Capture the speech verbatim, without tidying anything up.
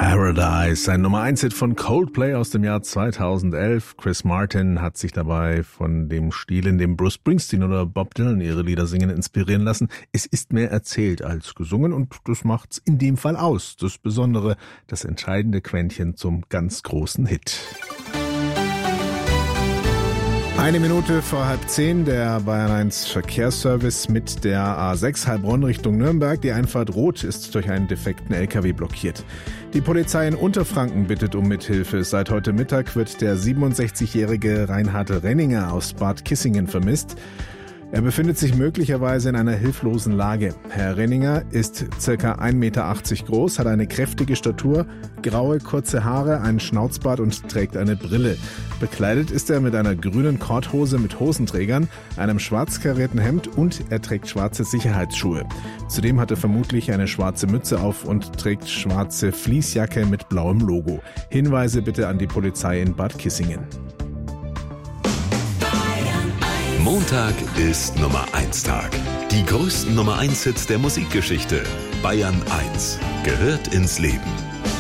Paradise, ein Nummer eins Hit von Coldplay aus dem Jahr zweitausendelf. Chris Martin hat sich dabei von dem Stil, in dem Bruce Springsteen oder Bob Dylan ihre Lieder singen, inspirieren lassen. Es ist mehr erzählt als gesungen und das macht's in dem Fall aus. Das Besondere, das entscheidende Quäntchen zum ganz großen Hit. Eine Minute vor halb zehn, der Bayern eins Verkehrsservice mit der A sechs Heilbronn Richtung Nürnberg. Die Einfahrt Rot ist durch einen defekten L K W blockiert. Die Polizei in Unterfranken bittet um Mithilfe. Seit heute Mittag wird der siebenundsechzigjährige Reinhard Renninger aus Bad Kissingen vermisst. Er befindet sich möglicherweise in einer hilflosen Lage. Herr Renninger ist ca. ein Meter achtzig groß, hat eine kräftige Statur, graue, kurze Haare, einen Schnauzbart und trägt eine Brille. Bekleidet ist er mit einer grünen Korthose mit Hosenträgern, einem schwarz karierten Hemd und er trägt schwarze Sicherheitsschuhe. Zudem hat er vermutlich eine schwarze Mütze auf und trägt schwarze Fleecejacke mit blauem Logo. Hinweise bitte an die Polizei in Bad Kissingen. Montag ist Nummer eins Tag. Die größten Nummer eins Hits der Musikgeschichte. Bayern eins gehört ins Leben.